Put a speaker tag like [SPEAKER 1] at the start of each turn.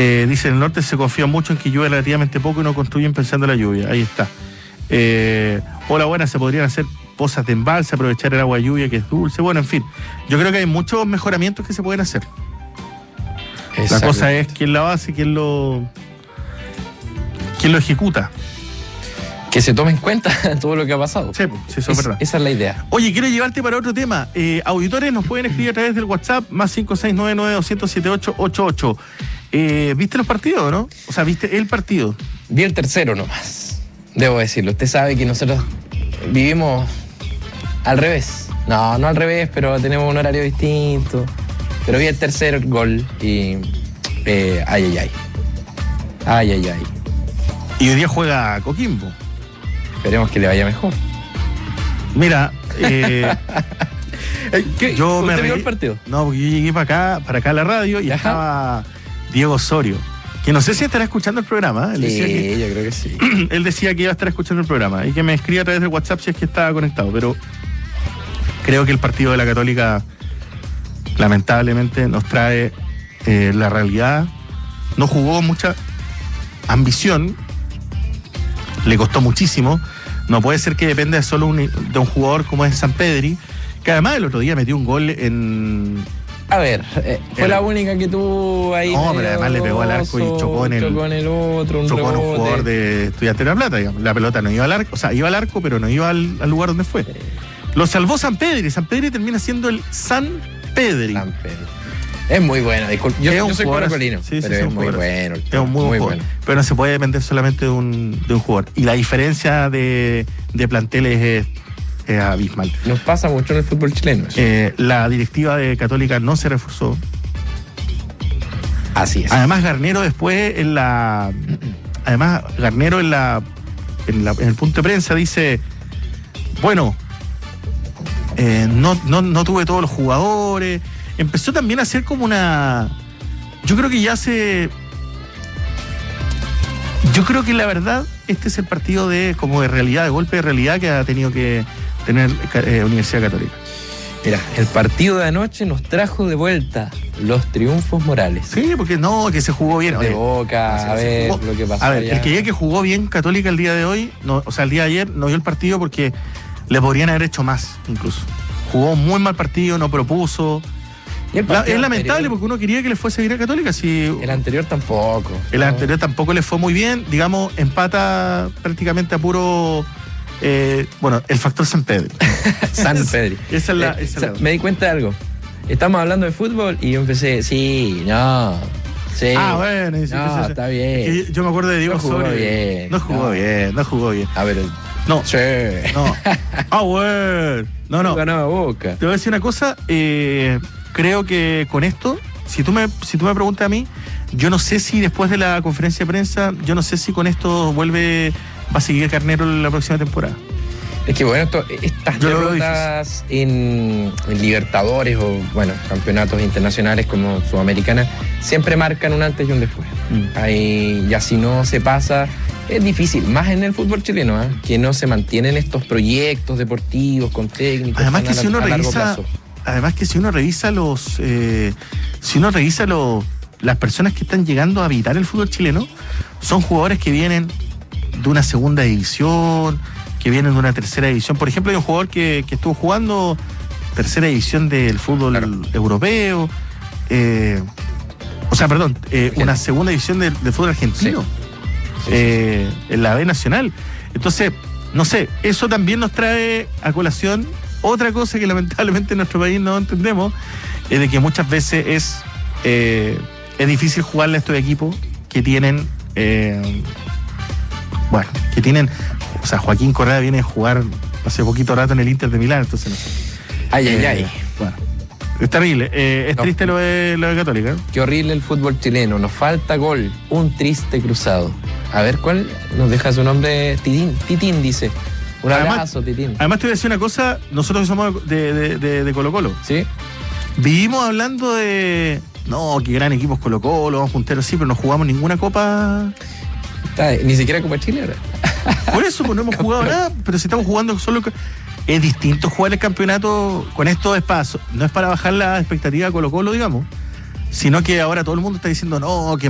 [SPEAKER 1] Dice, en el norte se confía mucho en que llueve relativamente poco y no construyen pensando en la lluvia. Ahí está. Hola, buenas, se podrían hacer pozas de embalse, aprovechar el agua de lluvia que es dulce. Bueno, en fin, yo creo que hay muchos mejoramientos que se pueden hacer. Exacto. La cosa es quién la hace, quién lo ejecuta.
[SPEAKER 2] Que se tome en cuenta todo lo que ha pasado.
[SPEAKER 1] Sí, eso es verdad.
[SPEAKER 2] Esa es la idea.
[SPEAKER 1] Oye, quiero llevarte para otro tema. Auditores nos pueden escribir a través del WhatsApp más 56992007888. ¿Viste los partidos, no? O sea, ¿viste el partido?
[SPEAKER 2] Vi el tercero nomás, debo decirlo. Usted sabe que nosotros vivimos al revés. No al revés, pero tenemos un horario distinto. Pero vi el tercer gol y... ay.
[SPEAKER 1] Y hoy día juega Coquimbo.
[SPEAKER 2] Esperemos que le vaya mejor.
[SPEAKER 1] Mira, yo me
[SPEAKER 2] vio el partido?
[SPEAKER 1] No, porque yo llegué para acá a la radio y estaba Diego Osorio, que no sé si estará escuchando el programa.
[SPEAKER 2] Él decía que, yo creo que sí.
[SPEAKER 1] Él decía que iba a estar escuchando el programa y que me escribía a través del WhatsApp si es que estaba conectado, pero creo que el partido de la Católica lamentablemente nos trae la realidad. No jugó mucha ambición, le costó muchísimo. No puede ser que dependa de solo de un jugador como es Sampedri, que además el otro día metió un gol en...
[SPEAKER 2] A ver, fue la única que tuvo ahí.
[SPEAKER 1] No, pero además le pegó al arco y chocó en el otro. Chocó en un jugador de Estudiantes de La Plata, digamos. La pelota no iba al arco, o sea, iba al arco, pero no iba al lugar donde fue. Lo salvó Sampedri. Sampedri termina siendo el Sampedri.
[SPEAKER 2] Es muy bueno. Yo soy
[SPEAKER 1] colocolino,
[SPEAKER 2] pero es muy bueno.
[SPEAKER 1] Es un muy bueno. Pero no se puede depender solamente de un jugador. Y la diferencia de planteles es abismal.
[SPEAKER 2] Nos pasa mucho en el fútbol chileno.
[SPEAKER 1] La directiva de Católica no se reforzó.
[SPEAKER 2] Así es.
[SPEAKER 1] Además, Garnero después en el punto de prensa dice, bueno, no tuve todos los jugadores. Empezó también a hacer como una... Yo creo que la verdad, este es el partido de realidad, de golpe de realidad que ha tenido que tener Universidad Católica.
[SPEAKER 2] Mira, el partido de anoche nos trajo de vuelta los triunfos morales.
[SPEAKER 1] Sí, porque que se jugó bien.
[SPEAKER 2] De Boca, a ver lo que pasó.
[SPEAKER 1] A ver, el que diga que jugó bien Católica el día de hoy, el día de ayer, no vio el partido porque le podrían haber hecho más, incluso. Jugó un muy mal partido, no propuso. Es lamentable porque uno quería que le fuese bien a Católica. Si
[SPEAKER 2] el anterior tampoco.
[SPEAKER 1] El anterior tampoco le fue muy bien. Digamos, empata prácticamente a puro... el factor Sampedri.
[SPEAKER 2] Sampedri.
[SPEAKER 1] Esa es la...
[SPEAKER 2] Me di cuenta de algo. Estamos hablando de fútbol y yo empecé, sí.
[SPEAKER 1] Bueno, sí,
[SPEAKER 2] está bien.
[SPEAKER 1] Yo me acuerdo de Diego
[SPEAKER 2] Osorio.
[SPEAKER 1] No jugó bien.
[SPEAKER 2] A ver,
[SPEAKER 1] no.
[SPEAKER 2] Sí.
[SPEAKER 1] No. Bueno. No.
[SPEAKER 2] Ganaba Boca.
[SPEAKER 1] Te voy a decir una cosa. Creo que con esto, si tú me preguntas a mí, yo no sé si después de la conferencia de prensa, yo no sé si con esto va a seguir Garnero la próxima temporada.
[SPEAKER 2] Es que bueno, estas derrotas en Libertadores o campeonatos internacionales como Sudamericana siempre marcan un antes y un después. Ahí, ya si no se pasa, es difícil, más en el fútbol chileno, que no se mantienen estos proyectos deportivos con técnicos.
[SPEAKER 1] Además que si uno revisa las personas que están llegando a habitar el fútbol chileno, son jugadores que vienen de una segunda división, que vienen de una tercera división. Por ejemplo, hay un jugador que estuvo jugando tercera división del fútbol europeo, una segunda división del fútbol argentino, en la B Nacional. Entonces, no sé, eso también nos trae a colación otra cosa que lamentablemente en nuestro país no entendemos, es de que muchas veces es difícil jugarle a estos equipos que tienen... Joaquín Correa viene a jugar hace poquito rato en el Inter de Milán, entonces no sé.
[SPEAKER 2] Ay.
[SPEAKER 1] Bueno, es terrible. Triste lo de Católica.
[SPEAKER 2] Qué horrible el fútbol chileno. Nos falta gol. Un triste cruzado. A ver, ¿cuál nos deja su nombre? Titín dice. Un abrazo, Titín.
[SPEAKER 1] Además te voy a decir una cosa. Nosotros que somos de Colo-Colo.
[SPEAKER 2] Sí.
[SPEAKER 1] Vivimos hablando de... No, qué gran equipo es Colo-Colo, vamos punteros, sí, pero no jugamos ninguna copa...
[SPEAKER 2] Ni siquiera Copa Chile ahora.
[SPEAKER 1] Por eso, pues no hemos jugado nada, pero si estamos jugando solo... Es distinto jugar el campeonato con estos espacios. No es para bajar la expectativa de Colo-Colo, digamos, sino que ahora todo el mundo está diciendo, no, que